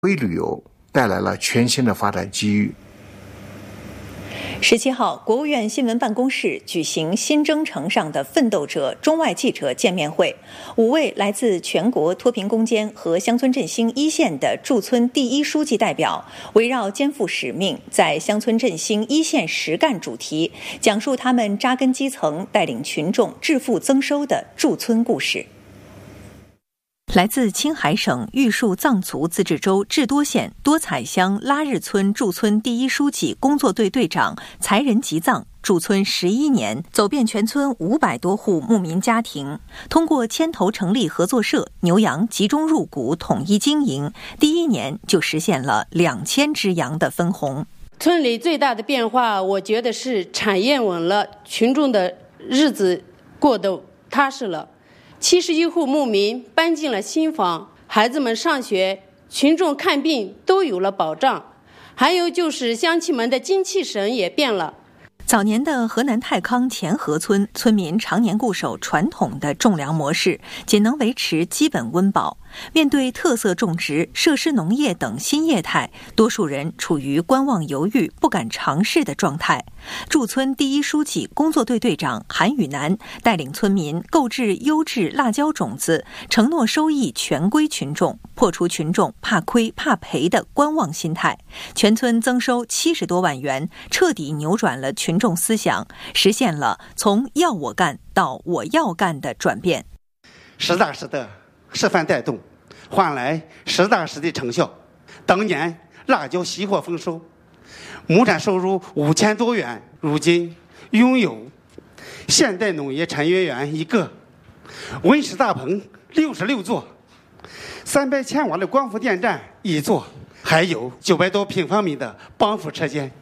微旅游带来了全新的发展机遇。 17号，国务院新闻办公室举行新征程上的奋斗者中外记者见面会，5位来自全国脱贫攻坚和乡村振兴一线的驻村第一书记代表，围绕肩负使命，在乡村振兴一线实干主题，讲述他们扎根基层、带领群众致富增收的驻村故事。来自青海省玉树藏族自治州智多县多彩乡拉日村驻村第一书记工作队队长才仁吉藏驻村11年，走遍全村500多户牧民家庭，通过牵头成立合作社，牛羊集中入股，统一经营，第1年就实现了2000只羊的分红。 村里最大的变化，我觉得是产业稳了，群众的日子过得踏实了。71户牧民搬进了新房，孩子们上学，群众看病都有了保障。还有就是乡亲们的精气神也变了。 早年的河南太康前河村村民常年固守传统的种粮模式，仅能维持基本温饱。面对特色种植、设施农业等新业态，多数人处于观望犹豫、不敢尝试的状态。驻村第一书记工作队队长韩宇南带领村民购置优质辣椒种子，承诺收益全归群众，破除群众怕亏怕赔的观望心态，全村增收70多万元，彻底扭转了群众思想，实现了从要我干到我要干的转变。 实打实的示范带动，换来实打实的成效。当年辣椒喜获丰收，亩产收入5000多元，如今拥有现代农业产业园1个，温室大棚66座，300千瓦的光伏电站1座，还有900多平方米的帮扶车间。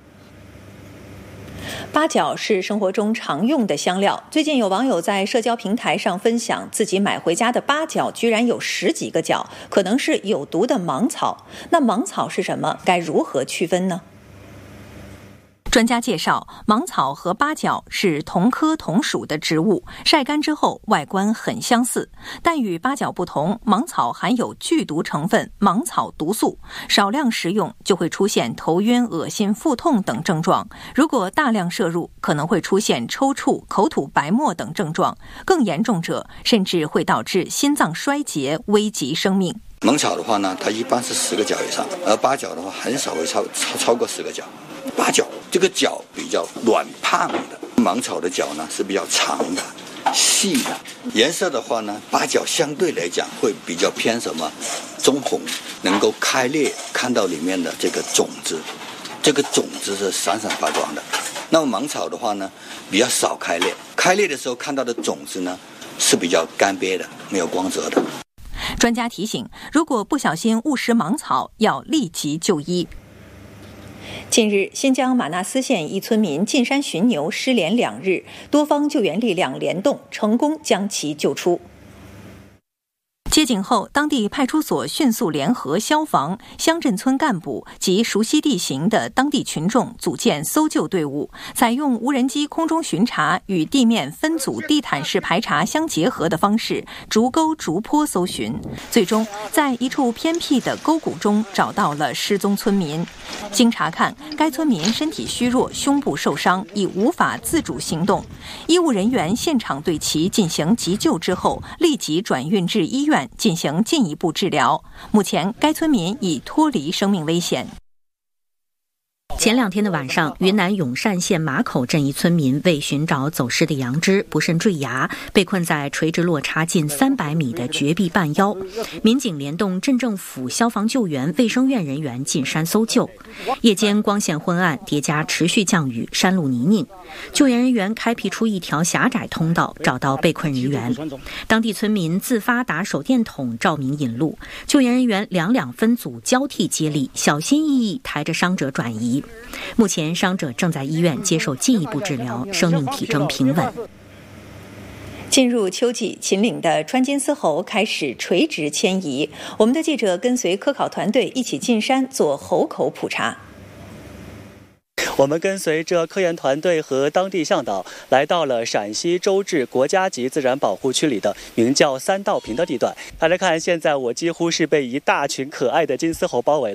八角是生活中常用的香料，最近有网友在社交平台上分享自己买回家的八角居然有10几个角，可能是有毒的芒草。那芒草是什么？该如何区分呢？专家介绍，芒草和八角是同科同属的植物，晒干之后外观很相似，但与八角不同，芒草含有剧毒成分芒草毒素，少量食用就会出现头晕、恶心、腹痛等症状，如果大量摄入，可能会出现抽搐、口吐白沫等症状，更严重者甚至会导致心脏衰竭，危及生命。 芒草的话呢，它一般是10个角以上，而八角的话很少会超过10个角。八角这个角比较软胖的，芒草的角呢是比较长的、细的。颜色的话呢，八角相对来讲会比较偏什么棕红，能够开裂，看到里面的这个种子，这个种子是闪闪发光的。那么芒草的话呢，比较少开裂，开裂的时候看到的种子呢是比较干瘪的，没有光泽的。 专家提醒，如果不小心误食芒草，要立即就医。近日，新疆玛纳斯县一村民进山寻牛失联2日，多方救援力量联动，成功将其救出。接警后，当地派出所迅速联合消防、乡镇村干部及熟悉地形的当地群众组建搜救队伍，采用无人机空中巡查与地面分组地毯式排查相结合的方式，逐沟逐坡搜寻，最终在一处偏僻的沟谷中找到了失踪村民。经查看，该村民身体虚弱，胸部受伤，已无法自主行动。医务人员现场对其进行急救之后，立即转运至医院进行进一步治疗。目前，该村民已脱离生命危险。 前2天的晚上，云南永善县马口镇一村民为寻找走失的羊只，不慎坠崖，被困在垂直落差近300米的绝壁半腰。民警联动镇政府消防救援、卫生院人员进山搜救。夜间光线昏暗，叠加持续降雨，山路泥泞，救援人员开辟出一条狭窄通道，找到被困人员。当地村民自发打手电筒照明引路，救援人员两分组交替接力，小心翼翼抬着伤者转移。目前伤者正在医院接受进一步治疗，生命体征平稳。 进入秋季，秦岭的川金丝猴开始垂直迁移。我们的记者跟随科考团队一起进山做猴口普查。 我们跟随着科研团队和当地向导，来到了陕西周至国家级自然保护区里的名叫三道坪的地段。大家看，现在我几乎是被一大群可爱的金丝猴包围了。